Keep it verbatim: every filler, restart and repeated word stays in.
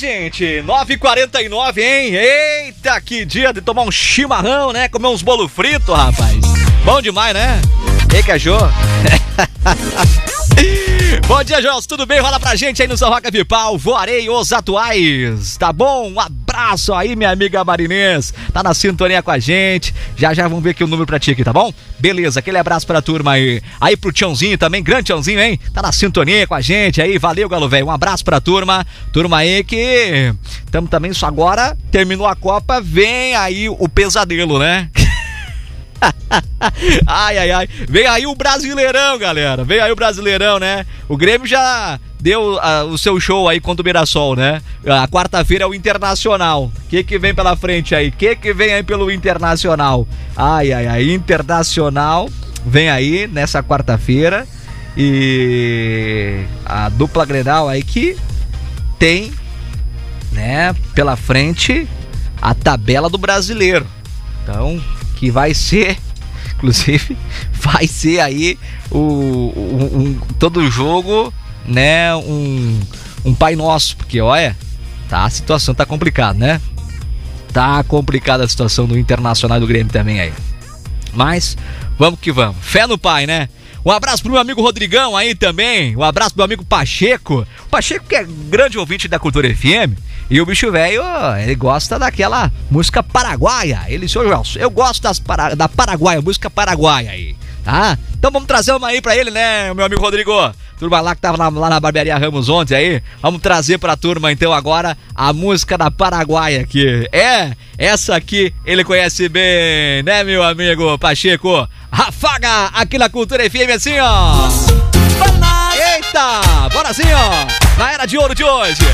gente? nove e quarenta e nove, hein? Eita, que dia de tomar um chimarrão, né? Comer uns bolo frito, rapaz. Bom demais, né? Ei, cachô. Bom dia, Joelson, tudo bem? Rola pra gente aí no São Roca Vipal, voarei os atuais, tá bom? Um abraço aí, minha amiga Marinês, tá na sintonia com a gente, já já vamos ver aqui o número pra ti aqui, tá bom? Beleza, aquele abraço pra turma aí, aí pro Tiãozinho também, grande Tiãozinho, hein? Tá na sintonia com a gente aí, valeu, Galo Velho, um abraço pra turma, turma aí que estamos também, só agora, terminou a Copa, vem aí o pesadelo, né? Ai, ai, ai. Vem aí o Brasileirão, galera. Vem aí o Brasileirão, né? O Grêmio já deu uh, o seu show aí contra o Mirassol, né? A quarta-feira é o Internacional. O que que vem pela frente aí? O que que vem aí pelo Internacional? Ai, ai, ai. Internacional vem aí nessa quarta-feira. E a dupla Grenal aí que tem, né, pela frente a tabela do Brasileiro. Então, que vai ser, inclusive, vai ser aí o, o um, todo jogo, né, um, um Pai Nosso, porque olha, tá, a situação tá complicada, né? Tá complicada a situação do Internacional e do Grêmio também aí. Mas, vamos que vamos. Fé no Pai, né? Um abraço pro meu amigo Rodrigão aí também. Um abraço pro meu amigo Pacheco. O Pacheco que é grande ouvinte da Cultura F M. E o bicho velho, ele gosta daquela música paraguaia. Ele, senhor Joelson, eu gosto das para, da paraguaia, música paraguaia aí, tá? Então vamos trazer uma aí pra ele, né, meu amigo Rodrigo? Turma lá que tava lá, lá na Barbearia Ramos ontem aí. Vamos trazer pra turma então agora a música da paraguaia aqui. É, essa aqui ele conhece bem, né, meu amigo Pacheco? Rafaga aqui na Cultura F M assim, ó. Eita, bora assim, ó. Na Era de Ouro de hoje.